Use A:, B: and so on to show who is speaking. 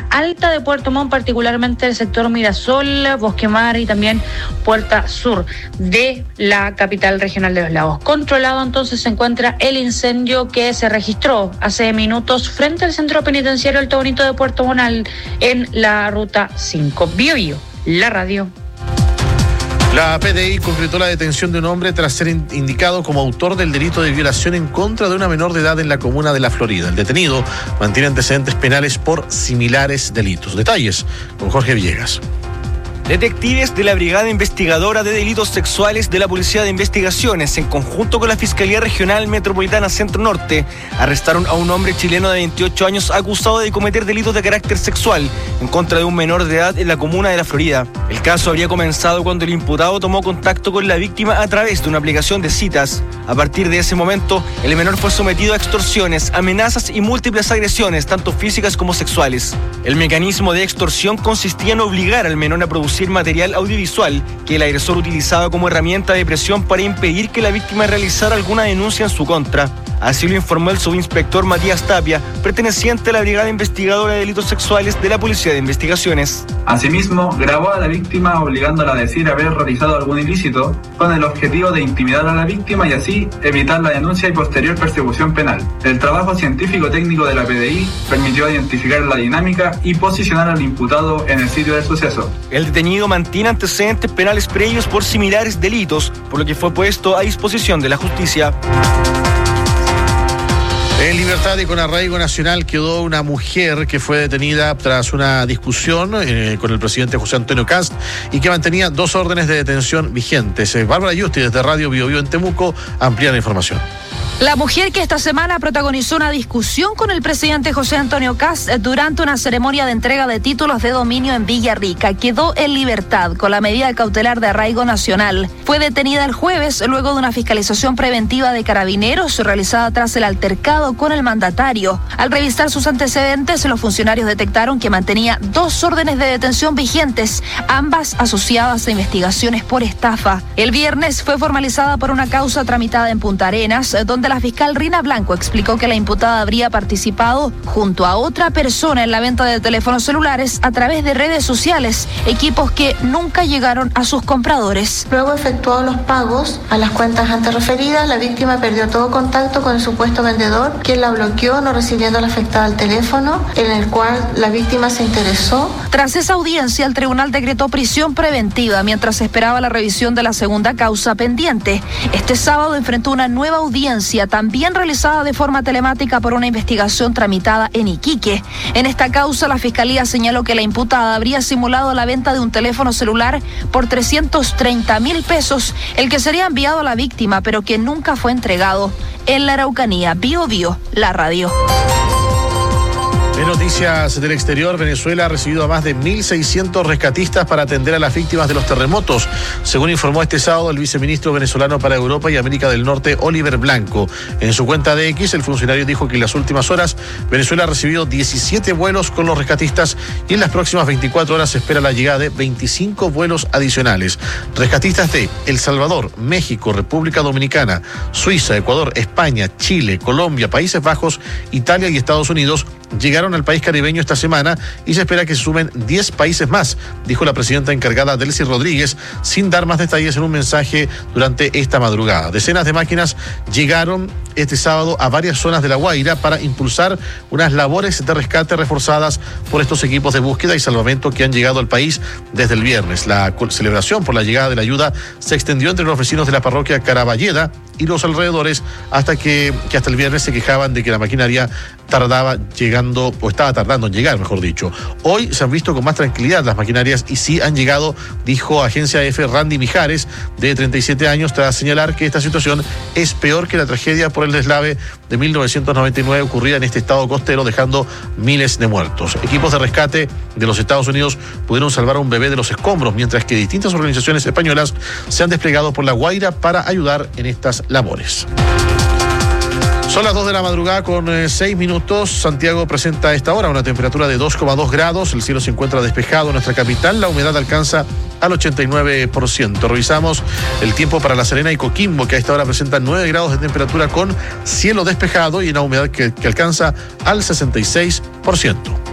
A: zona alta de Puerto Montt, particularmente el sector Mirasol, Bosque Mar y también Puerta Sur de la capital regional de Los Lagos. Controlado entonces se encuentra el incendio que se registró hace minutos frente al centro penitenciario Alto Bonito de Puerto Montt en la ruta 5. Bio, la radio.
B: La PDI concretó la detención de un hombre tras ser indicado como autor del delito de violación en contra de una menor de edad en la comuna de La Florida. El detenido mantiene antecedentes penales por similares delitos. Detalles con Jorge Villegas.
C: Detectives de la Brigada Investigadora de Delitos Sexuales de la Policía de Investigaciones, en conjunto con la Fiscalía Regional Metropolitana Centro Norte, arrestaron a un hombre chileno de 28 años acusado de cometer delitos de carácter sexual en contra de un menor de edad en la comuna de La Florida. El caso habría comenzado cuando el imputado tomó contacto con la víctima a través de una aplicación de citas. A partir de ese momento, el menor fue sometido a extorsiones, amenazas y múltiples agresiones, tanto físicas como sexuales. El mecanismo de extorsión consistía en obligar al menor a producir material audiovisual que el agresor utilizaba como herramienta de presión para impedir que la víctima realizara alguna denuncia en su contra. Así lo informó el subinspector Matías Tapia, perteneciente a la Brigada Investigadora de Delitos Sexuales de la Policía de Investigaciones.
D: Asimismo, grabó a la víctima obligándola a decir haber realizado algún ilícito con el objetivo de intimidar a la víctima y así evitar la denuncia y posterior persecución penal. El trabajo científico-técnico de la PDI permitió identificar la dinámica y posicionar al imputado en el sitio del suceso.
C: El detenido mantiene antecedentes penales previos por similares delitos, por lo que fue puesto a disposición de la justicia.
B: En libertad y con arraigo nacional quedó una mujer que fue detenida tras una discusión con el presidente José Antonio Kast y que mantenía 2 órdenes de detención vigentes. Bárbara Yusti desde Radio Bio Bio en Temuco amplía la información.
E: La mujer que esta semana protagonizó una discusión con el presidente José Antonio Kast durante una ceremonia de entrega de títulos de dominio en Villarrica quedó en libertad con la medida cautelar de arraigo nacional. Fue detenida el jueves luego de una fiscalización preventiva de carabineros realizada tras el altercado con el mandatario. Al revisar sus antecedentes, los funcionarios detectaron que mantenía 2 órdenes de detención vigentes, ambas asociadas a investigaciones por estafa. El viernes fue formalizada por una causa tramitada en Punta Arenas, donde la fiscal Rina Blanco explicó que la imputada habría participado junto a otra persona en la venta de teléfonos celulares a través de redes sociales, equipos que nunca llegaron a sus compradores.
F: Luego efectuó los pagos a las cuentas antes referidas, la víctima perdió todo contacto con el supuesto vendedor, quien la bloqueó, no recibiendo a la afectada el teléfono, en el cual la víctima se interesó.
E: Tras esa audiencia, el tribunal decretó prisión preventiva mientras esperaba la revisión de la segunda causa pendiente. Este sábado enfrentó una nueva audiencia, también realizada de forma telemática por una investigación tramitada en Iquique. En esta causa, la Fiscalía señaló que la imputada habría simulado la venta de un teléfono celular por 330.000 pesos, el que sería enviado a la víctima, pero que nunca fue entregado. En la Araucanía, Bio Bio, la radio.
B: En noticias del exterior, Venezuela ha recibido a más de 1.600 rescatistas para atender a las víctimas de los terremotos, según informó este sábado el viceministro venezolano para Europa y América del Norte, Oliver Blanco. En su cuenta de X, el funcionario dijo que en las últimas horas Venezuela ha recibido 17 vuelos con los rescatistas y en las próximas 24 horas se espera la llegada de 25 vuelos adicionales. Rescatistas de El Salvador, México, República Dominicana, Suiza, Ecuador, España, Chile, Colombia, Países Bajos, Italia y Estados Unidos llegaron al país caribeño esta semana y se espera que se sumen 10 países más, dijo la presidenta encargada Delcy Rodríguez, sin dar más detalles en un mensaje durante esta madrugada. Decenas de máquinas llegaron este sábado a varias zonas de La Guaira para impulsar unas labores de rescate reforzadas por estos equipos de búsqueda y salvamento que han llegado al país desde el viernes. La celebración por la llegada de la ayuda se extendió entre los vecinos de la parroquia Caraballeda y los alrededores hasta el viernes se quejaban de que la maquinaria estaba tardando en llegar, mejor dicho. Hoy se han visto con más tranquilidad las maquinarias y sí han llegado, dijo Agencia F Randy Mijares, de 37 años, tras señalar que esta situación es peor que la tragedia por el deslave de 1999 ocurrida en este estado costero, dejando miles de muertos. Equipos de rescate de los Estados Unidos pudieron salvar a un bebé de los escombros, mientras que distintas organizaciones españolas se han desplegado por La Guaira para ayudar en estas labores. Son las 2 de la madrugada con 6 minutos. Santiago presenta a esta hora una temperatura de 2,2 grados. El cielo se encuentra despejado en nuestra capital. La humedad alcanza al 89%. Revisamos el tiempo para La Serena y Coquimbo, que a esta hora presentan 9 grados de temperatura con cielo despejado y una humedad que alcanza al 66%.